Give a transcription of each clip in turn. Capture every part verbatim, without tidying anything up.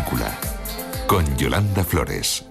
película, con Yolanda Flores.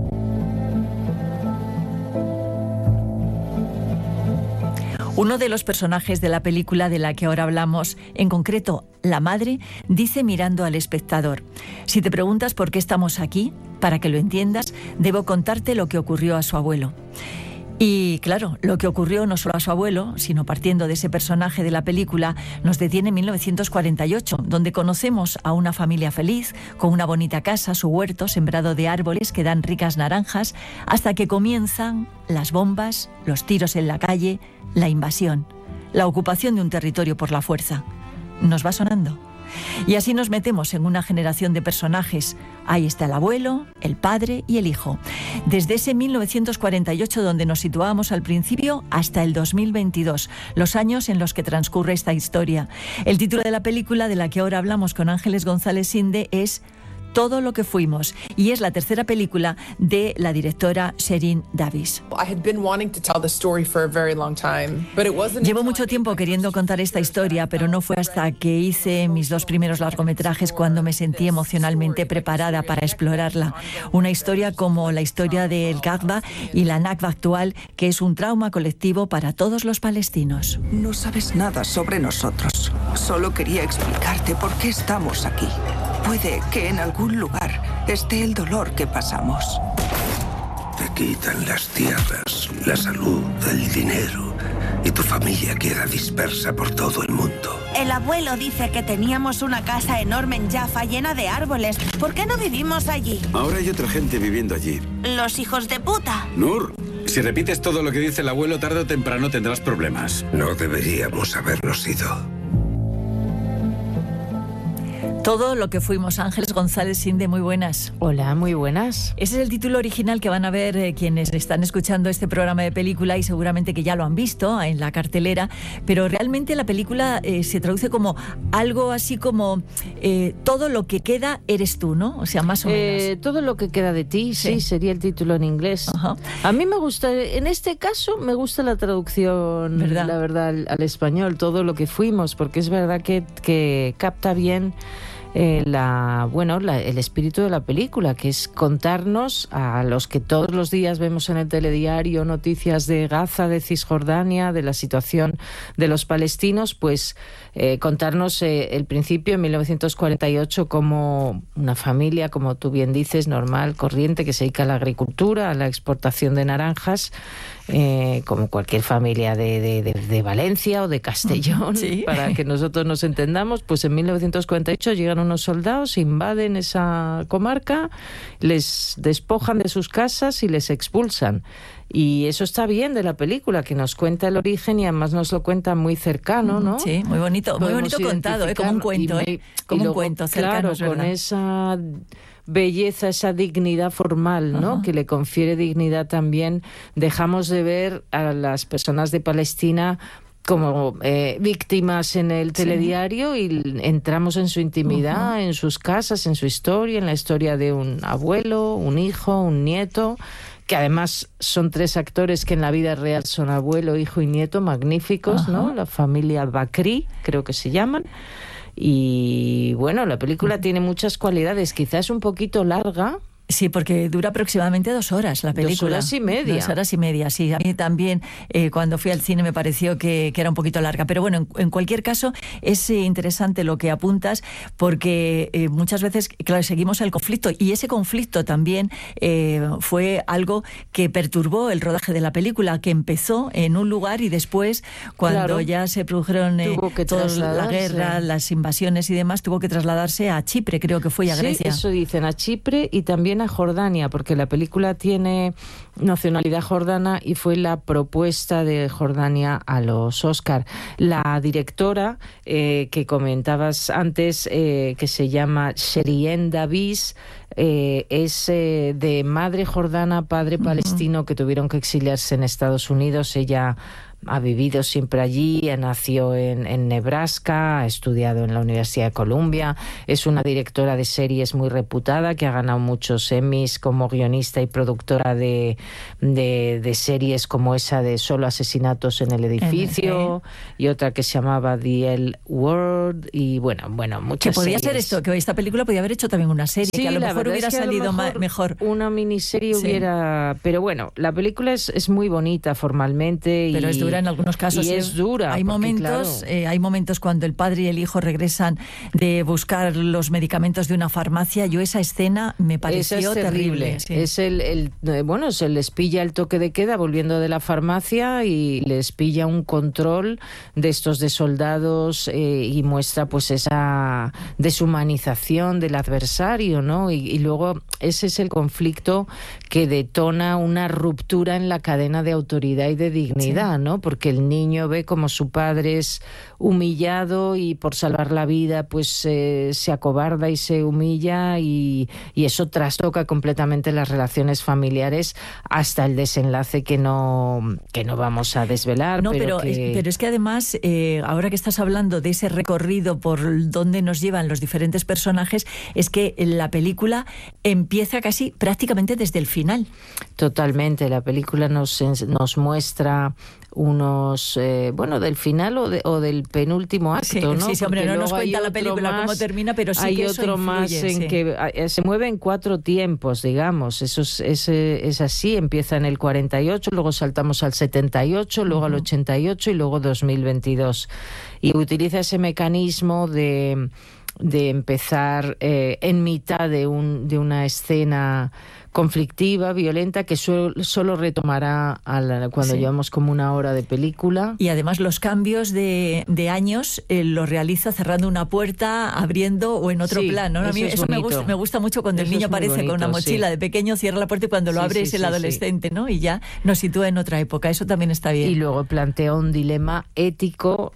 Uno de los personajes de la película de la que ahora hablamos, en concreto la madre, dice mirando al espectador: si te preguntas por qué estamos aquí, para que lo entiendas, debo contarte lo que ocurrió a su abuelo. Y claro, lo que ocurrió no solo a su abuelo, sino partiendo de ese personaje de la película, nos detiene en mil novecientos cuarenta y ocho, donde conocemos a una familia feliz, con una bonita casa, su huerto sembrado de árboles que dan ricas naranjas, hasta que comienzan las bombas, los tiros en la calle, la invasión, la ocupación de un territorio por la fuerza. ¿Nos va sonando? Y así nos metemos en una generación de personajes. Ahí está el abuelo, el padre y el hijo. Desde ese mil novecientos cuarenta y ocho, donde nos situábamos al principio, hasta el dos mil veintidós, los años en los que transcurre esta historia. El título de la película de la que ahora hablamos con Ángeles González Inde es Todo lo que fuimos, y es la tercera película de la directora Sherin Davis. Llevo mucho tiempo queriendo contar esta historia, pero no fue hasta que hice mis dos primeros largometrajes cuando me sentí emocionalmente preparada para explorarla. Una historia como la historia del Nakba y la Nakba actual, que es un trauma colectivo para todos los palestinos. No sabes nada sobre nosotros. Solo quería explicarte por qué estamos aquí. Puede que en algún lugar esté el dolor que pasamos. Te quitan las tierras, la salud, el dinero, y tu familia queda dispersa por todo el mundo. El abuelo dice que teníamos una casa enorme en Jaffa llena de árboles. ¿Por qué no vivimos allí? Ahora hay otra gente viviendo allí. Los hijos de puta. Nur, si repites todo lo que dice el abuelo, tarde o temprano tendrás problemas. No deberíamos habernos ido. Todo lo que fuimos. Ángeles González Inde, muy buenas. Hola, muy buenas. Ese es el título original que van a ver eh, quienes están escuchando este programa de película, y seguramente que ya lo han visto en la cartelera, pero realmente la película eh, se traduce como algo así como eh, todo lo que queda eres tú, ¿no? O sea, más o eh, menos. Todo lo que queda de ti, sí, sí sería el título en inglés. Ajá. A mí me gusta, en este caso, me gusta la traducción, ¿verdad? La verdad, al, al español, todo lo que fuimos, porque es verdad que, que capta bien Eh, la, bueno, la, el espíritu de la película, que es contarnos a los que todos los días vemos en el telediario noticias de Gaza, de Cisjordania, de la situación de los palestinos, pues eh, contarnos eh, el principio en mil novecientos cuarenta y ocho como una familia, como tú bien dices, normal, corriente, que se dedica a la agricultura, a la exportación de naranjas, eh, como cualquier familia de, de, de, de Valencia o de Castellón, sí. Para que nosotros nos entendamos. Pues en mil novecientos cuarenta y ocho llegan unos soldados, invaden esa comarca, les despojan de sus casas y les expulsan. Y eso está bien de la película, que nos cuenta el origen y además nos lo cuenta muy cercano, ¿no? Sí, muy bonito, muy bonito contado, ¿eh? Como un cuento, ¿eh? Como un cuento cercano, claro, con esa belleza, esa dignidad formal, ¿no? Ajá. Que le confiere dignidad también. Dejamos de ver a las personas de Palestina como eh, víctimas en el telediario, sí. Y entramos en su intimidad, uh-huh. en sus casas, en su historia, en la historia de un abuelo, un hijo, un nieto, que además son tres actores que en la vida real son abuelo, hijo y nieto, magníficos, uh-huh. ¿no? La familia Bakri, creo que se llaman. Y bueno, la película uh-huh. tiene muchas cualidades, quizás un poquito larga. Sí, porque dura aproximadamente dos horas la película. Dos horas y media. Dos horas y media, sí. A mí también, eh, cuando fui al cine, me pareció que, que era un poquito larga. Pero bueno, en, en cualquier caso, es eh, interesante lo que apuntas, porque eh, muchas veces, claro, seguimos el conflicto. Y ese conflicto también eh, fue algo que perturbó el rodaje de la película, que empezó en un lugar y después, cuando claro. ya se produjeron eh, toda la guerra, las invasiones y demás, tuvo que trasladarse a Chipre, creo que fue, y a Grecia. Sí, eso dicen, a Chipre y también a Jordania, porque la película tiene nacionalidad jordana y fue la propuesta de Jordania a los Oscar. La directora eh, que comentabas antes, eh, que se llama Sherin Davis, eh, es eh, de madre jordana, padre palestino, que tuvieron que exiliarse en Estados Unidos. Ella ha vivido siempre allí, nació en, en Nebraska, ha estudiado en la Universidad de Columbia, es una directora de series muy reputada que ha ganado muchos Emmys como guionista y productora de, de, de series como esa de Solo asesinatos en el edificio, y otra que se llamaba The L Word, y bueno, bueno, muchas Que podía series. ser esto, que esta película podía haber hecho también una serie, Sí, que a lo la mejor verdad hubiera es que a lo salido mejor ma- mejor. Una miniserie Sí. hubiera... Pero bueno, la película es, es muy bonita formalmente. Pero y, es dura en algunos casos. Y ¿eh? es dura. Hay porque, momentos, claro, eh, hay momentos cuando el padre y el hijo regresan de buscar los medicamentos de una farmacia. Yo esa escena me pareció esa es terrible. terrible. Sí. Es el, el eh, bueno, se les pilla el toque de queda volviendo de la farmacia y les pilla un control de estos de soldados eh, y muestra pues esa deshumanización del adversario, ¿no? Y, y luego ese es el conflicto que detona una ruptura en la cadena de autoridad y de dignidad, sí. ¿no? Porque el niño ve como su padre es humillado y por salvar la vida pues eh, se acobarda y se humilla y, y eso trastoca completamente las relaciones familiares hasta el desenlace que no que no vamos a desvelar. No, pero, pero, que... es, pero es que además, eh, ahora que estás hablando de ese recorrido por donde nos llevan los diferentes personajes, es que la película empieza casi prácticamente desde el final. Totalmente, la película nos, nos muestra unos, eh, bueno, del final o, de, o del penúltimo acto, sí, ¿no? Sí, sí, hombre, Porque no nos cuenta la otro película más, cómo termina, pero sí hay que eso otro influye, más en sí. que eh, se mueve en cuatro tiempos, digamos, eso es, es, es así, empieza en el cuarenta y ocho, luego saltamos al setenta y ocho, luego uh-huh. al ochenta y ocho y luego dos mil veintidós. Y utiliza ese mecanismo de, de empezar eh, en mitad de, un, de una escena conflictiva, violenta, que solo, solo retomará a la, cuando sí. llevamos como una hora de película. Y además los cambios de, de años eh, los realiza cerrando una puerta, abriendo o en otro sí, plano. ¿no? A mí eso, eso me, gusta, me gusta mucho cuando eso el niño aparece bonito, con una mochila sí. de pequeño, cierra la puerta y cuando lo sí, abre sí, es el sí, adolescente, sí. ¿no? Y ya nos sitúa en otra época. Eso también está bien. Y luego plantea un dilema ético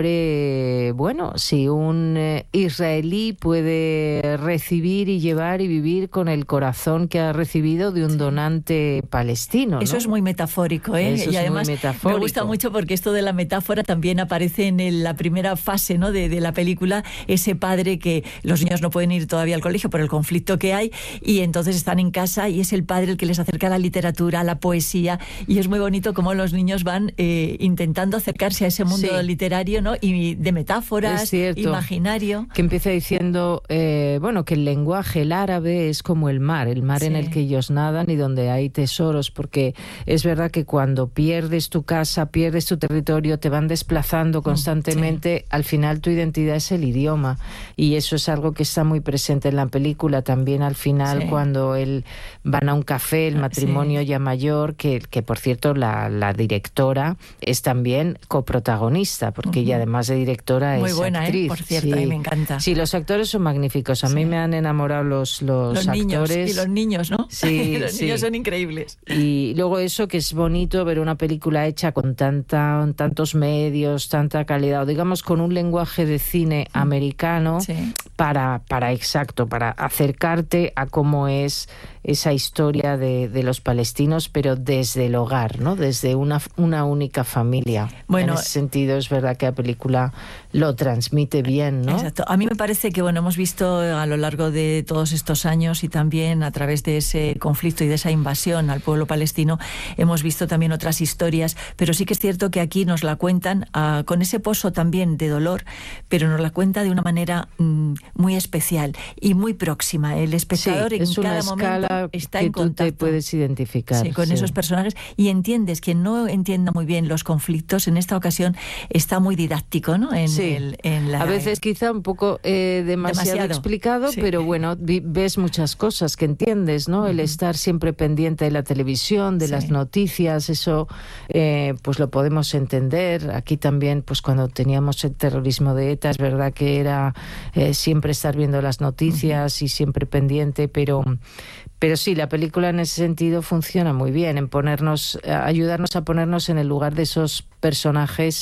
sobre, bueno, si un eh, israelí puede recibir y llevar y vivir con el corazón que ha recibido de un donante palestino, ¿no? Eso es muy metafórico, ¿eh? Eso y es además muy metafórico. Me gusta mucho porque esto de la metáfora también aparece en el, la primera fase, ¿no? de, de la película, ese padre que los niños no pueden ir todavía al colegio por el conflicto que hay y entonces están en casa y es el padre el que les acerca a la literatura, a la poesía, y es muy bonito cómo los niños van eh, intentando acercarse a ese mundo sí. literario, ¿no? Y de metáforas, imaginario. Que empieza diciendo, eh, bueno, que el lenguaje, el árabe es como el mar, el mar sí. en el que ellos nadan y donde hay tesoros, porque es verdad que cuando pierdes tu casa, pierdes tu territorio, te van desplazando constantemente, sí. al final tu identidad es el idioma, y eso es algo que está muy presente en la película también al final, sí. cuando él van a un café, el matrimonio sí. ya mayor, que, que por cierto la, la directora es también coprotagonista, porque uh-huh. ella además de directora muy es buena, actriz. ¿eh? Por cierto, sí. a mí me encanta. Sí, los actores son magníficos, a sí. mí me han enamorado los, los, los actores. Niños, y los niños, ¿no? Sí, los sí. niños son increíbles. Y luego eso, que es bonito ver una película hecha con tanta, tantos medios, tanta calidad, o digamos con un lenguaje de cine americano, sí. para, para exacto, para acercarte a cómo es esa historia de, de los palestinos, pero desde el hogar, ¿no? Desde una, una única familia. Bueno, en ese sentido es verdad que la película lo transmite bien, ¿no? Exacto. A mí me parece que, bueno, hemos visto a lo largo de todos estos años y también a través de ese conflicto y de esa invasión al pueblo palestino, hemos visto también otras historias, pero sí que es cierto que aquí nos la cuentan uh, con ese pozo también de dolor, pero nos la cuenta de una manera mm, muy especial y muy próxima. El espectador sí, en es cada una momento está que en contacto. Tú te puedes identificar. Sí, con sí. esos personajes y entiendes, quien no entienda muy bien los conflictos, en esta ocasión está muy didáctico, ¿no? En sí. el, en la... A veces quizá un poco eh, demasiado, demasiado explicado, sí. pero bueno, vi, ves muchas cosas que entiendes, ¿no? Uh-huh. El estar siempre pendiente de la televisión, de sí. las noticias, eso eh, pues lo podemos entender. Aquí también, pues cuando teníamos el terrorismo de ETA, es verdad que era eh, siempre estar viendo las noticias uh-huh. y siempre pendiente, pero... Pero sí, la película en ese sentido funciona muy bien, en ponernos, ayudarnos a ponernos en el lugar de esos personajes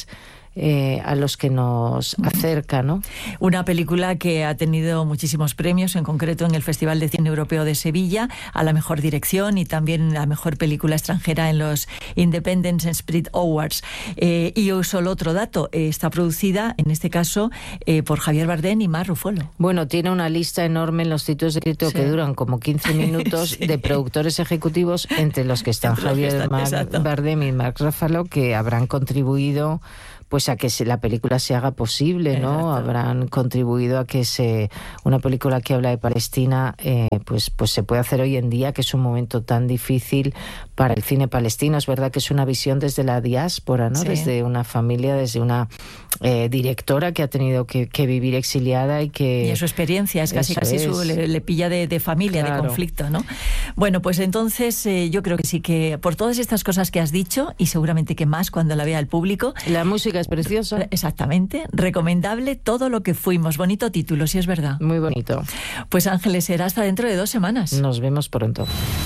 eh, a los que nos acerca, ¿no? Una película que ha tenido muchísimos premios, en concreto en el Festival de Cine Europeo de Sevilla, a la mejor dirección y también la mejor película extranjera en los Independent Spirit Awards. Eh, y solo otro dato, eh, está producida, en este caso, eh, por Javier Bardem y Mark Ruffalo. Bueno, tiene una lista enorme en los títulos de crédito, sí, que duran como quince minutos, sí, de productores ejecutivos, entre los que están Javier que están, Mar, Bardem y Mark Ruffalo, que habrán contribuido pues a que se, la película se haga posible, ¿no? Exacto. Habrán contribuido a que se una película que habla de Palestina eh, pues, pues se pueda hacer hoy en día, que es un momento tan difícil para el cine palestino. Es verdad que es una visión desde la diáspora, ¿no? Sí. Desde una familia, desde una eh, directora que ha tenido que, que vivir exiliada y que... Y su experiencia, es casi casi es. su, le, le pilla de, de familia, claro, de conflicto, ¿no? Bueno, pues entonces eh, yo creo que sí, que por todas estas cosas que has dicho, y seguramente que más cuando la vea el público... La música es preciosa. Exactamente. Recomendable Todo lo que fuimos. Bonito título, si es verdad. Muy bonito. Pues Ángeles, será hasta dentro de dos semanas. Nos vemos pronto.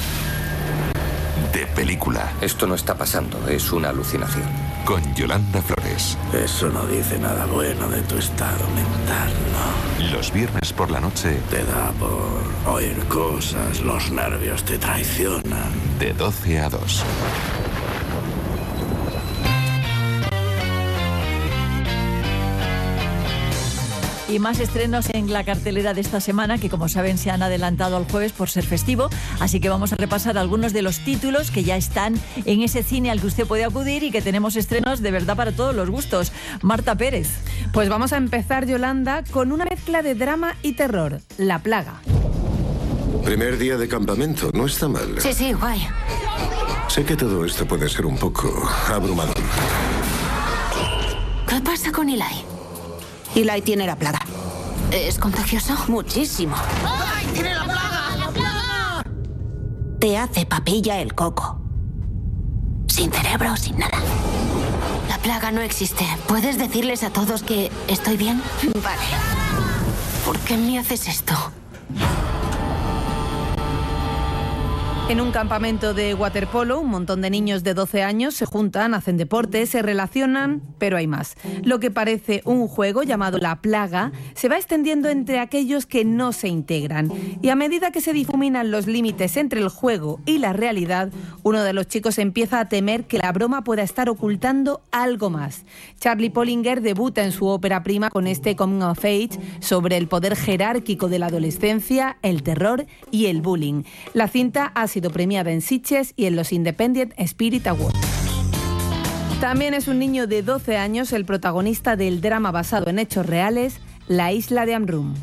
De película. Esto no está pasando, es una alucinación. Con Yolanda Flores. Eso no dice nada bueno de tu estado mental, ¿no? Los viernes por la noche. Te da por oír cosas, los nervios te traicionan. De doce a dos. Y más estrenos en la cartelera de esta semana, que como saben se han adelantado al jueves por ser festivo, así que vamos a repasar algunos de los títulos que ya están en ese cine al que usted puede acudir y que tenemos estrenos de verdad para todos los gustos. Marta Pérez. Pues vamos a empezar, Yolanda, con una mezcla de drama y terror, La Plaga. Primer día de campamento, no está mal. Sí, sí, guay. Sé que todo esto puede ser un poco abrumador. ¿Qué pasa con Eli? Eli tiene la plaga. ¿Es contagioso? Muchísimo. ¡Ay, tiene la plaga! ¡La plaga! Te hace papilla el coco. Sin cerebro, sin nada. La plaga no existe. ¿Puedes decirles a todos que estoy bien? Vale. ¿Por qué me haces esto? En un campamento de waterpolo, un montón de niños de doce años se juntan, hacen deporte, se relacionan, pero hay más. Lo que parece un juego llamado La Plaga se va extendiendo entre aquellos que no se integran. Y a medida que se difuminan los límites entre el juego y la realidad, uno de los chicos empieza a temer que la broma pueda estar ocultando algo más. Charlie Pollinger debuta en su ópera prima con este coming of age sobre el poder jerárquico de la adolescencia, el terror y el bullying. La cinta ha sido premiada en Sitges y en los Independent Spirit Awards. También es un niño de doce años el protagonista del drama basado en hechos reales, La isla de Amrum.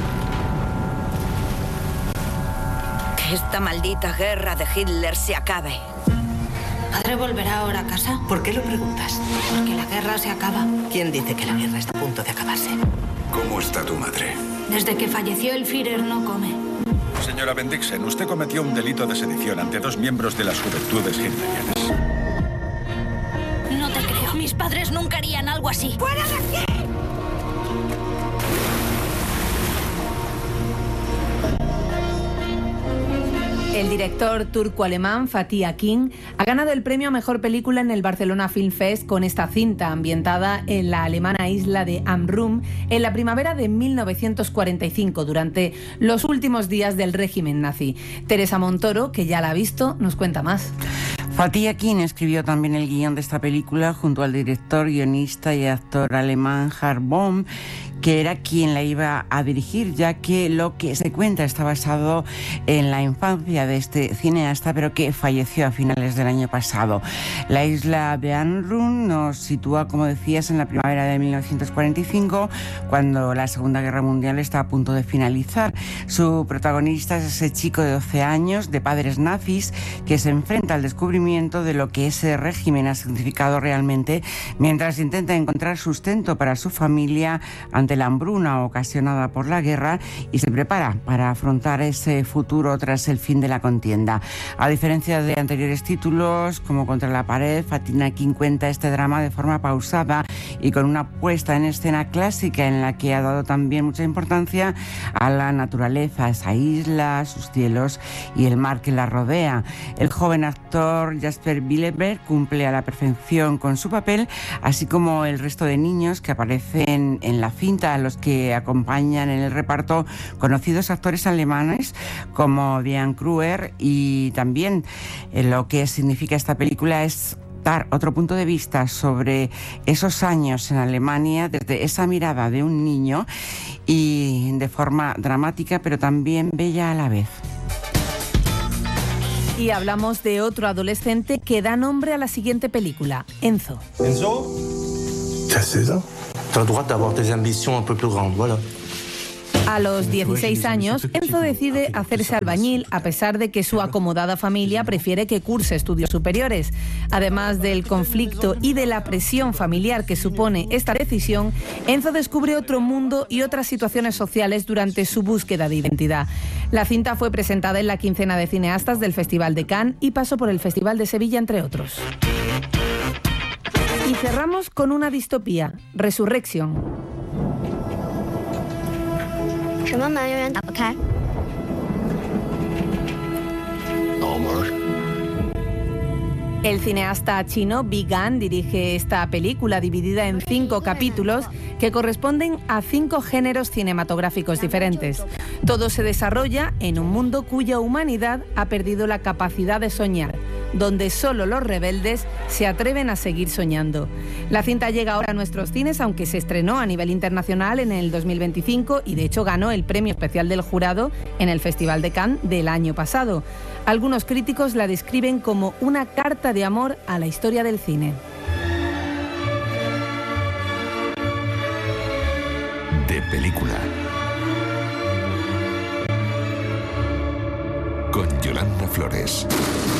Que esta maldita guerra de Hitler se acabe. ¿Padre volverá ahora a casa? ¿Por qué lo preguntas? Porque la guerra se acaba. ¿Quién dice que la guerra está a punto de acabarse? ¿Cómo está tu madre? Desde que falleció el Führer no come. Señora Bendixen, usted cometió un delito de sedición ante dos miembros de las juventudes hitlerianas. No te creo. Mis padres nunca harían algo así. ¡Fuera de aquí! El director turco-alemán Fatih Akin ha ganado el premio a Mejor Película en el Barcelona Film Fest con esta cinta ambientada en la alemana isla de Amrum en la primavera de mil novecientos cuarenta y cinco, durante los últimos días del régimen nazi. Teresa Montoro, que ya la ha visto, nos cuenta más. Fatih Akin escribió también el guión de esta película junto al director, guionista y actor alemán Harald Bohm, que era quien la iba a dirigir, ya que lo que se cuenta está basado en la infancia de este cineasta, pero que falleció a finales del año pasado. La isla de Amrum nos sitúa, como decías, en la primavera de mil novecientos cuarenta y cinco, cuando la Segunda Guerra Mundial está a punto de finalizar. Su protagonista es ese chico de doce años, de padres nazis, que se enfrenta al descubrimiento de lo que ese régimen ha significado realmente, mientras intenta encontrar sustento para su familia ante la hambruna ocasionada por la guerra, y se prepara para afrontar ese futuro tras el fin de la contienda. A diferencia de anteriores títulos como Contra la pared, Fatih Akin cuenta este drama de forma pausada y con una puesta en escena clásica en la que ha dado también mucha importancia a la naturaleza, esa isla, sus cielos y el mar que la rodea. El joven actor actor Jasper Bieleber cumple a la perfección con su papel, así como el resto de niños que aparecen en la cinta, a los que acompañan en el reparto conocidos actores alemanes como Diane Kruger, y también eh, lo que significa esta película es dar otro punto de vista sobre esos años en Alemania desde esa mirada de un niño y de forma dramática pero también bella a la vez. Y hablamos de otro adolescente que da nombre a la siguiente película, Enzo. Enzo, t'as seize ans. T'as le droit d'avoir tes ambitions un peu plus grandes, voilà. A los dieciséis años, Enzo decide hacerse albañil a pesar de que su acomodada familia prefiere que curse estudios superiores. Además del conflicto y de la presión familiar que supone esta decisión, Enzo descubre otro mundo y otras situaciones sociales durante su búsqueda de identidad. La cinta fue presentada en la quincena de cineastas del Festival de Cannes y pasó por el Festival de Sevilla, entre otros. Y cerramos con una distopía, Resurrection. 什么门永远打不开？ 脑门。 El cineasta chino Bi Gan dirige esta película dividida en cinco capítulos que corresponden a cinco géneros cinematográficos diferentes. Todo se desarrolla en un mundo cuya humanidad ha perdido la capacidad de soñar, donde solo los rebeldes se atreven a seguir soñando. La cinta llega ahora a nuestros cines, aunque se estrenó a nivel internacional en el dos mil veinticinco y de hecho ganó el premio especial del jurado en el Festival de Cannes del año pasado. Algunos críticos la describen como una carta de amor a la historia del cine. De película. Con Yolanda Flores.